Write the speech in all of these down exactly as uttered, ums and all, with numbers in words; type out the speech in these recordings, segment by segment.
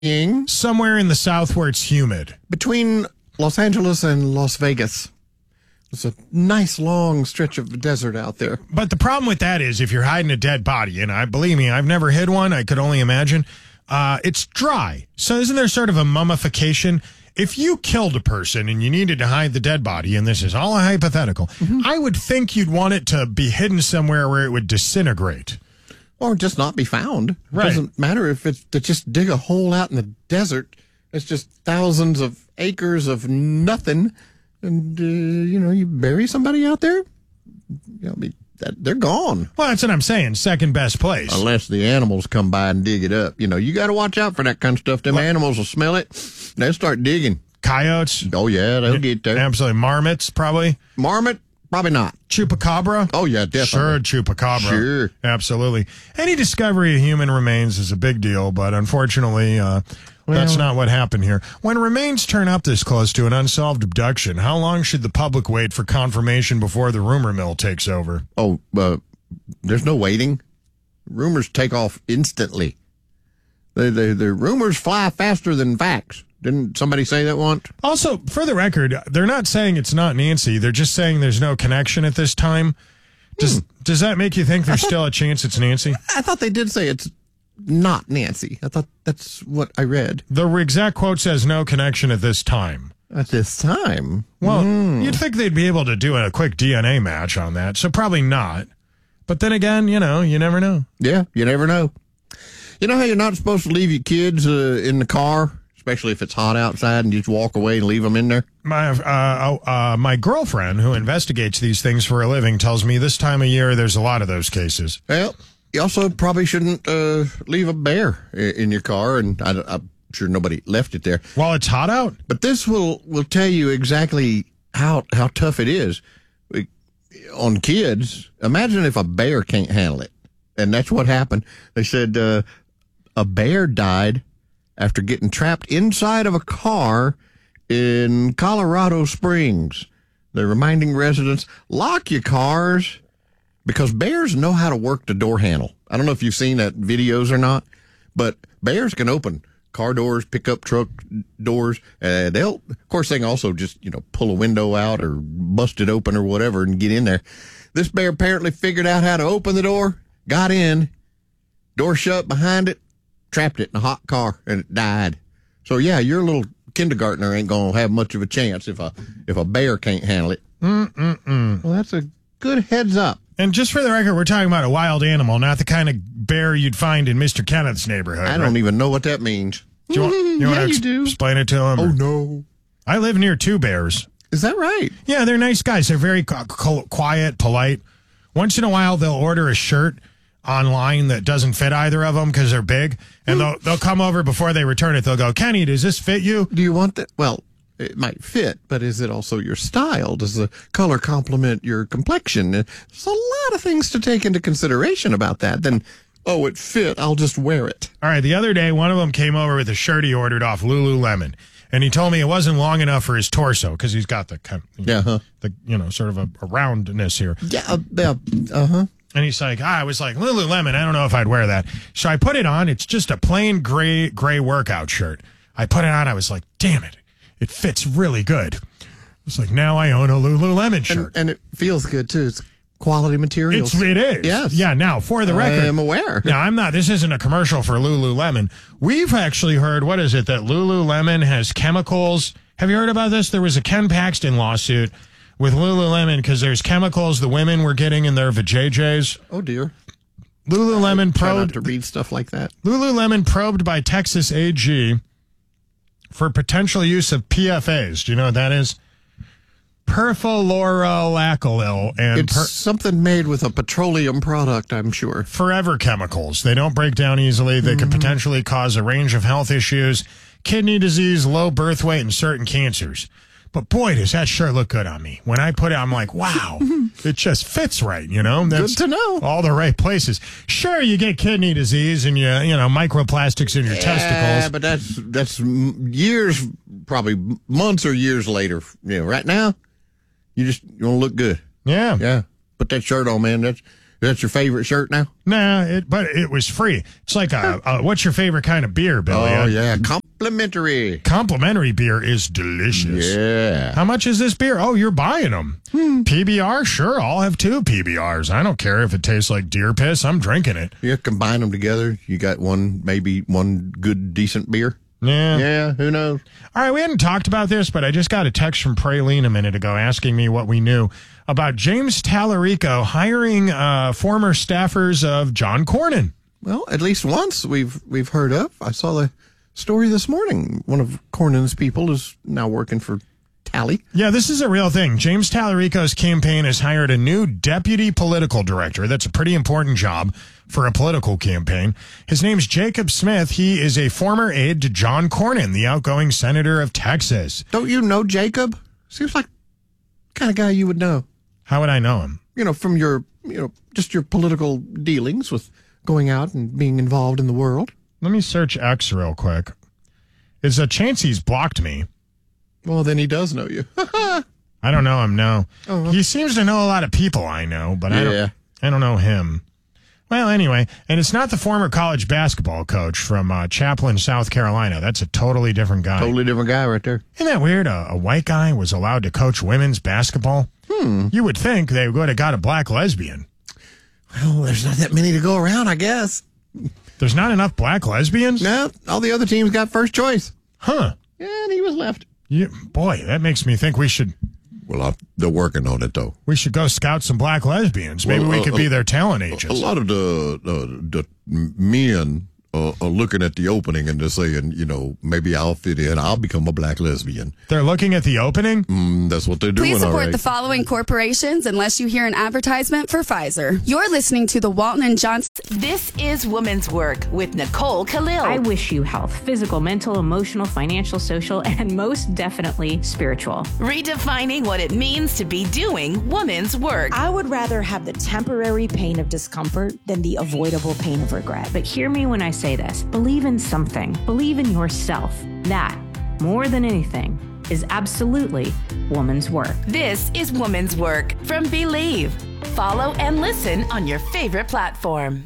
somewhere in the South where it's humid. Between Los Angeles and Las Vegas. It's a nice long stretch of desert out there. But the problem with that is if you're hiding a dead body, and I believe me, I've never hid one. I could only imagine. Uh, it's dry. So isn't there sort of a mummification? If you killed a person and you needed to hide the dead body, and this is all a hypothetical, mm-hmm. I would think you'd want it to be hidden somewhere where it would disintegrate. Or just not be found. Right. It doesn't matter if it's to just dig a hole out in the desert. It's just thousands of acres of nothing. And, uh, you know, you bury somebody out there, you know, that, they're gone. Well, that's what I'm saying. Second best place. Unless the animals come by and dig it up. You know, you got to watch out for that kind of stuff. Them what? Animals will smell it. They'll start digging. Coyotes? Oh, yeah, they'll get there. Absolutely. Marmots, probably? Marmot? Probably not. Chupacabra? Oh, yeah, definitely. Sure, chupacabra. Sure. Absolutely. Any discovery of human remains is a big deal, but unfortunately, uh, well, that's not what happened here. When remains turn up this close to an unsolved abduction, how long should the public wait for confirmation before the rumor mill takes over? Oh, uh, there's no waiting. Rumors take off instantly. The, the, the rumors fly faster than facts. Didn't somebody say that once? Also, for the record, they're not saying it's not Nancy. They're just saying there's no connection at this time. Does hmm. does that make you think there's thought, still a chance it's Nancy? I thought they did say it's not Nancy. I thought that's what I read. The exact quote says no connection at this time. At this time? Well, mm. you'd think they'd be able to do a quick D N A match on that, so probably not. But then again, you know, you never know. Yeah, you never know. You know how you're not supposed to leave your kids uh, in the car? Especially if it's hot outside and you just walk away and leave them in there? My uh, uh, my girlfriend, who investigates these things for a living, tells me this time of year there's a lot of those cases. Well, you also probably shouldn't uh, leave a bear in your car, and I, I'm sure nobody left it there. While it's hot out? But this will, will tell you exactly how, how tough it is. On kids, imagine if a bear can't handle it. And that's what happened. They said uh, a bear died after getting trapped inside of a car in Colorado Springs. They're reminding residents, lock your cars, because bears know how to work the door handle. I don't know if you've seen that videos or not, but bears can open car doors, pickup truck doors. Uh, they'll, of course, they can also just, you know, pull a window out or bust it open or whatever and get in there. This bear apparently figured out how to open the door, got in, door shut behind it, trapped it in a hot car, and it died. So, yeah, your little kindergartner ain't going to have much of a chance if a if a bear can't handle it. Mm-mm-mm. Well, that's a good heads up. And just for the record, we're talking about a wild animal, not the kind of bear you'd find in Mister Kenneth's neighborhood. I right? don't even know what that means. Do you want, you yeah, want to ex- you do. explain it to him? Oh, no. I live near two bears. Is that right? Yeah, they're nice guys. They're very cu- quiet, polite. Once in a while, they'll order a shirt online that doesn't fit either of them because they're big, and they'll they'll come over before they return it. They'll go, Kenny, does this fit you? Do you want that? Well, it might fit, but is it also your style? Does the color complement your complexion? There's a lot of things to take into consideration about that. Then, oh, it fit, I'll just wear it. All right, the other day, one of them came over with a shirt he ordered off Lululemon, and he told me it wasn't long enough for his torso because he's got the, you know, yeah, huh? the you know, sort of a, a roundness here. Yeah, uh, uh-huh. And he's like, ah, I was like, Lululemon, I don't know if I'd wear that. So I put it on. It's just a plain gray gray workout shirt. I put it on. I was like, damn it. It fits really good. It's like, now I own a Lululemon shirt. And, and it feels good, too. It's quality materials. It's, it is. Yes. Yeah, now, for the record. I am aware. Now, I'm not, this isn't a commercial for Lululemon. We've actually heard, what is it, that Lululemon has chemicals. Have you heard about this? There was a Ken Paxton lawsuit with Lululemon because there's chemicals the women were getting in their vajayjays. Oh, dear. Lululemon I try probed. not to read stuff like that. Lululemon probed by Texas A G for potential use of P F As. Do you know what that is? Perfluoroalkyl and it's per- something made with a petroleum product, I'm sure. Forever chemicals. They don't break down easily. They mm-hmm. could potentially cause a range of health issues, kidney disease, low birth weight, and certain cancers. But boy, does that sure look good on me. When I put it, I'm like, wow, it just fits right, you know? That's good to know. All the right places. Sure, you get kidney disease and you, you know, microplastics in your yeah, testicles. Yeah, but that's that's years, probably months or years later. You know, right now, you just you want to look good. Yeah. Yeah. Put that shirt on, man. That's That's your favorite shirt now? Nah, it, but it was free. It's like a, a what's your favorite kind of beer, Billy? Oh, yeah. Complimentary. Complimentary beer is delicious. Yeah. How much is this beer? Oh, you're buying them. Hmm. P B R? Sure, I'll have two P B Rs. I don't care if it tastes like deer piss. I'm drinking it. You combine them together. You got one, maybe one good, decent beer. Yeah. Yeah, who knows? All right, we hadn't talked about this, but I just got a text from Praline a minute ago asking me what we knew about James Tallarico hiring uh, former staffers of John Cornyn. Well, at least once we've we've heard of. I saw the story this morning. One of Cornyn's people is now working for Tally. Yeah, this is a real thing. James Tallarico's campaign has hired a new deputy political director. That's a pretty important job for a political campaign. His name's Jacob Smith. He is a former aide to John Cornyn, the outgoing senator of Texas. Don't you know Jacob? Seems like the kind of guy you would know. How would I know him? You know, from your, you know, just your political dealings with going out and being involved in the world. Let me search X real quick. It's a chance he's blocked me. Well, then he does know you. I don't know him, no. Oh, well. He seems to know a lot of people I know, but I Yeah. don't I don't know him. Well, anyway, and it's not the former college basketball coach from uh, Chaplin, South Carolina. That's a totally different guy. Totally different guy right there. Isn't that weird? A, a white guy was allowed to coach women's basketball? Hmm. You would think they would have got a black lesbian. Well, there's not that many to go around, I guess. There's not enough black lesbians? No, all the other teams got first choice. Huh. And he was left. You, boy, that makes me think we should Well, I, they're working on it, though. we should go scout some black lesbians. Maybe Well, we uh, could uh, be their talent A agents. lot of the the, the men uh, are looking at the opening and they're saying, you know, maybe I'll fit in. I'll become a black lesbian. They're looking at the opening? Mm, that's what they're doing. Please all support right. the following corporations unless you hear an advertisement for Pfizer. You're listening to the Walton and Johnson. This is Women's Work with Nicole Khalil. I wish you health, physical, mental, emotional, financial, social, and most definitely spiritual. Redefining what it means to be doing women's work. I would rather have the temporary pain of discomfort than the avoidable pain of regret. But hear me when I say this. Believe in something. Believe in yourself. That, more than anything, is absolutely woman's work. This is Women's Work from Believe. Follow and listen on your favorite platform.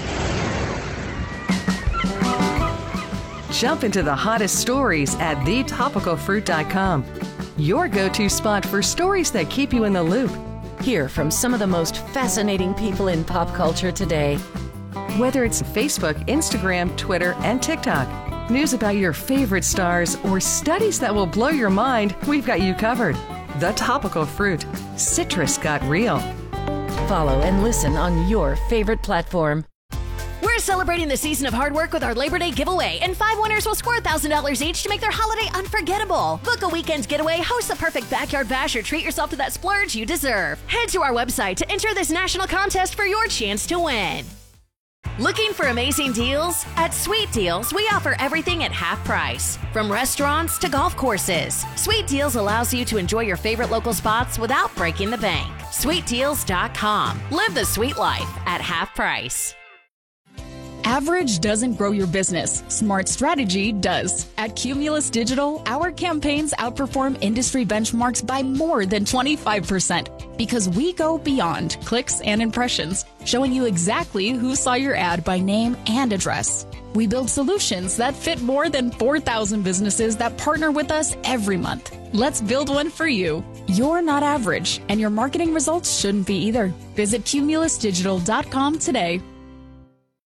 Jump into the hottest stories at the topical fruit dot com. Your go-to spot for stories that keep you in the loop. Hear from some of the most fascinating people in pop culture today. Whether it's Facebook, Instagram, Twitter, and TikTok, news about your favorite stars, or studies that will blow your mind, we've got you covered. The Topical Fruit. Citrus got real. Follow and listen on your favorite platform. We're celebrating the season of hard work with our Labor Day giveaway, and five winners will score one thousand dollars each to make their holiday unforgettable. Book a weekend getaway, host the perfect backyard bash, or treat yourself to that splurge you deserve. Head to our website to enter this national contest for your chance to win. Looking for amazing deals? At Sweet Deals, we offer everything at half price. From restaurants to golf courses, Sweet Deals allows you to enjoy your favorite local spots without breaking the bank. sweet deals dot com. Live the sweet life at half price. Average doesn't grow your business. Smart strategy does. At Cumulus Digital, our campaigns outperform industry benchmarks by more than twenty-five percent because we go beyond clicks and impressions, showing you exactly who saw your ad by name and address. We build solutions that fit more than four thousand businesses that partner with us every month. Let's build one for you. You're not average, and your marketing results shouldn't be either. Visit cumulus digital dot com today.